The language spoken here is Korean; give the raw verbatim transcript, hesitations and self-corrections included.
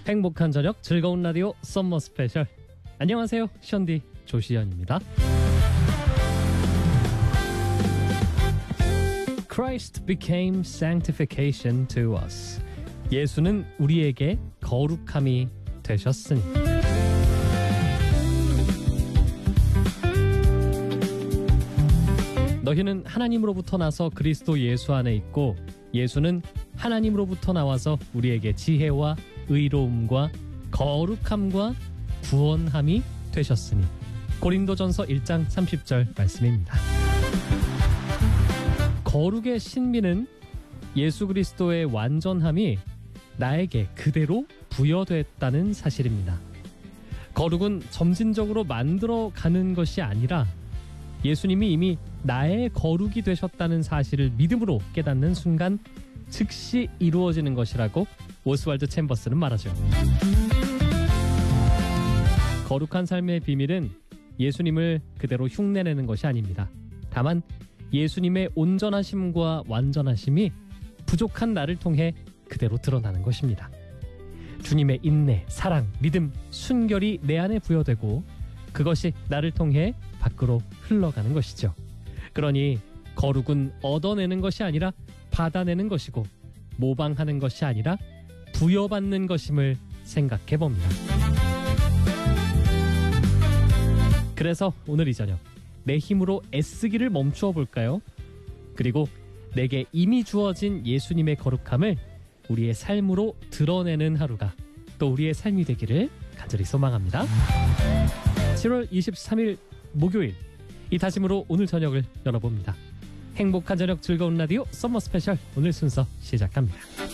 행복한 저녁 즐거운 라디오 썸머 스페셜. 안녕하세요, 션디 조시현입니다. Christ became sanctification to us. 예수는 우리에게 거룩함이 되셨으니. 너희는 하나님으로부터 나서 그리스도 예수 안에 있고 예수는 하나님으로부터 나와서 우리에게 지혜와 의로움과 거룩함과 구원함이 되셨으니. 고린도전서 일 장 삼십 절 말씀입니다. 거룩의 신비는 예수 그리스도의 완전함이 나에게 그대로 부여됐다는 사실입니다. 거룩은 점진적으로 만들어가는 것이 아니라 예수님이 이미 나의 거룩이 되셨다는 사실을 믿음으로 깨닫는 순간 즉시 이루어지는 것이라고 오스왈드 챔버스는 말하죠. 거룩한 삶의 비밀은 예수님을 그대로 흉내내는 것이 아닙니다. 다만 예수님의 온전하심과 완전하심이 부족한 나를 통해 그대로 드러나는 것입니다. 주님의 인내, 사랑, 믿음, 순결이 내 안에 부여되고 그것이 나를 통해 밖으로 흘러가는 것이죠. 그러니 거룩은 얻어내는 것이 아니라 받아내는 것이고 모방하는 것이 아니라 부여받는 것임을 생각해 봅니다. 그래서 오늘 이 저녁 내 힘으로 애쓰기를 멈추어 볼까요? 그리고 내게 이미 주어진 예수님의 거룩함을 우리의 삶으로 드러내는 하루가 또 우리의 삶이 되기를 간절히 소망합니다. 칠월 이십삼일 목요일, 이 다짐으로 오늘 저녁을 열어봅니다. 행복한 저녁 즐거운 라디오 썸머 스페셜, 오늘 순서 시작합니다.